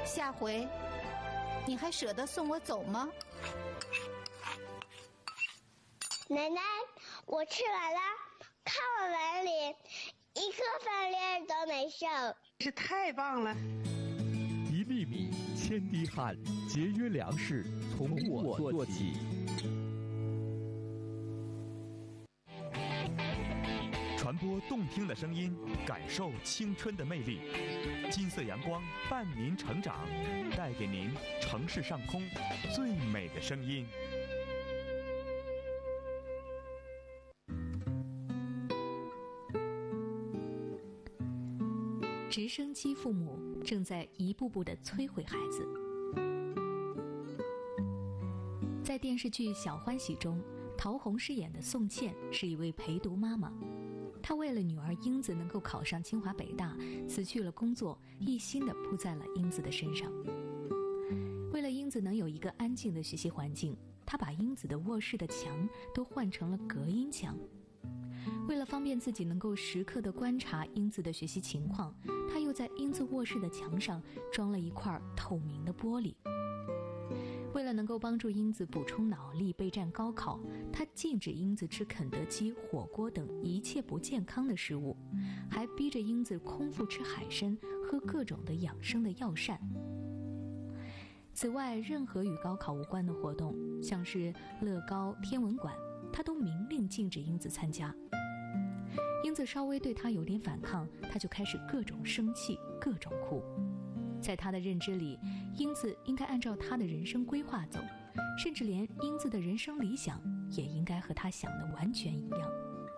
下回你还舍得送我走吗？ 奶奶，我吃完了，看我碗里一颗饭粒都没剩， 是太棒了！ 一粒米，千滴汗，节约粮食，从我做起。传播动听的声音，感受青春的魅力。金色阳光伴您成长，带给您城市上空最美的声音。 直升机父母正在一步步地摧毁孩子。在电视剧《小欢喜》中，陶虹饰演的宋茜是一位陪读妈妈。她为了女儿英子能够考上清华北大，辞去了工作，一心地扑在了英子的身上。为了英子能有一个安静的学习环境，她把英子的卧室的墙都换成了隔音墙。为了方便自己能够时刻地观察英子的学习情况，她又在英子卧室的墙上装了一块透明的玻璃。为了能够帮助英子补充脑力备战高考，他禁止英子吃肯德基、火锅等一切不健康的食物，还逼着英子空腹吃海参，喝各种的养生的药膳。此外，任何与高考无关的活动，像是乐高、天文馆，他都明令禁止英子参加。英子稍微对他有点反抗，他就开始各种生气，各种哭。在他的认知里，英子应该按照他的人生规划走，甚至连英子的人生理想也应该和他想的完全一样。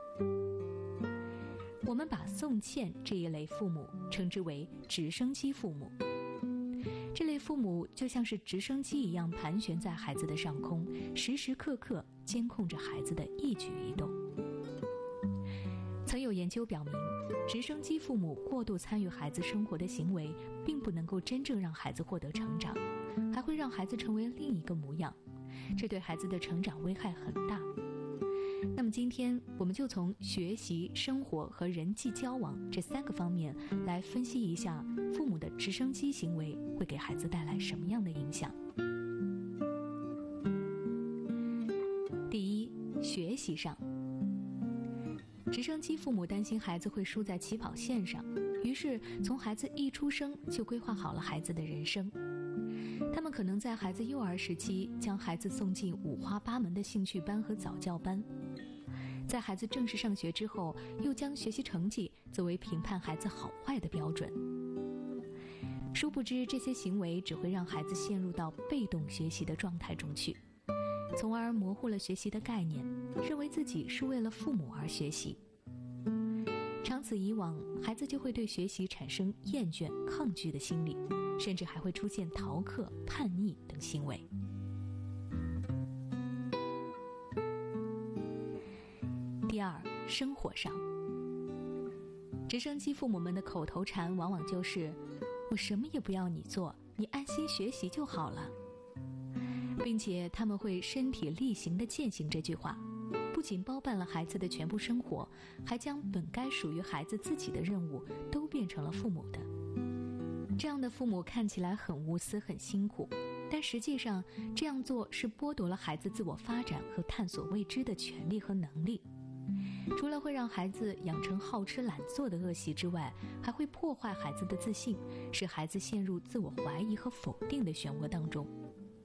我们把宋茜这一类父母称之为直升机父母。这类父母就像是直升机一样盘旋在孩子的上空，时时刻刻监控着孩子的一举一动。曾有研究表明，直升机父母过度参与孩子生活的行为，并不能够真正让孩子获得成长，还会让孩子成为另一个模样，这对孩子的成长危害很大。那么今天我们就从学习、生活和人际交往这3个方面来分析一下父母的直升机行为会给孩子带来什么样的影响。第一，学习上，直升机父母担心孩子会输在起跑线上，于是从孩子一出生就规划好了孩子的人生。他们可能在孩子幼儿时期将孩子送进五花八门的兴趣班和早教班，在孩子正式上学之后，又将学习成绩作为评判孩子好坏的标准。殊不知，这些行为只会让孩子陷入到被动学习的状态中去，从而模糊了学习的概念，认为自己是为了父母而学习。长此以往，孩子就会对学习产生厌倦、抗拒的心理，甚至还会出现逃课、叛逆等行为。第二，生活上，直升机父母们的口头禅往往就是“我什么也不要你做，你安心学习就好了”，并且他们会身体力行地践行这句话，不仅包办了孩子的全部生活，还将本该属于孩子自己的任务都变成了父母的。这样的父母看起来很无私、很辛苦，但实际上这样做是剥夺了孩子自我发展和探索未知的权利和能力。除了会让孩子养成好吃懒做的恶习之外，还会破坏孩子的自信，使孩子陷入自我怀疑和否定的漩涡当中。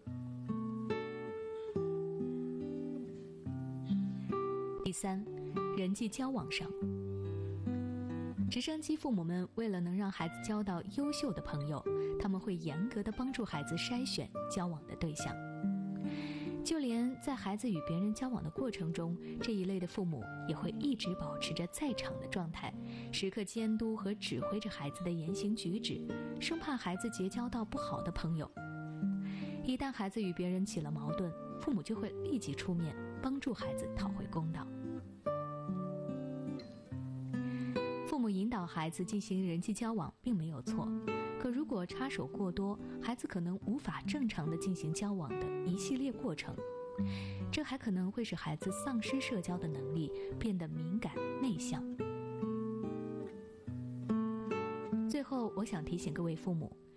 第三，人际交往上，直升机父母们为了能让孩子交到优秀的朋友，他们会严格地帮助孩子筛选交往的对象。就连在孩子与别人交往的过程中，这一类的父母也会一直保持着在场的状态，时刻监督和指挥着孩子的言行举止，生怕孩子结交到不好的朋友。一旦孩子与别人起了矛盾，父母就会立即出面帮助孩子讨回公道。父母引导孩子进行人际交往并没有错，可如果插手过多，孩子可能无法正常地进行交往的一系列过程，这还可能会使孩子丧失社交的能力，变得敏感内向。最后，我想提醒各位父母，